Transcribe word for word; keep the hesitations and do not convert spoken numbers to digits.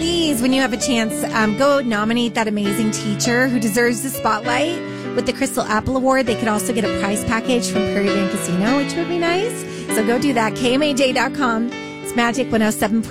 please, when you have a chance, um, go nominate that amazing teacher who deserves the spotlight with the Crystal Apple Award. They could also get a prize package from Prairie Van Casino, which would be nice. So go do that. K M A J dot com. It's Magic one oh seven point five.